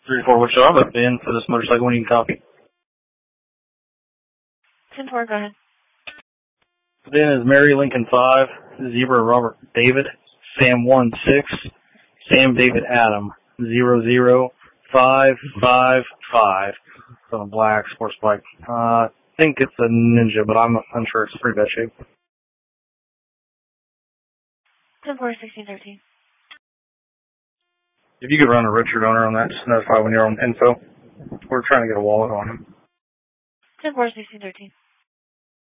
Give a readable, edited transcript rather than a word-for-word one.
3-4, what job I've been for this motorcycle when you can copy? 10-4, go ahead. Then is Mary Lincoln 5, Zebra Robert David, Sam 1-6, Sam David Adam, 00555. It's on a black sports bike. I think it's a Ninja, but I'm unsure. It's pretty bad shape. 10-4, 16-13. If you could run a Richard owner on that, just notify when you're on info. We're trying to get a wallet on him. 10-4, 16-13.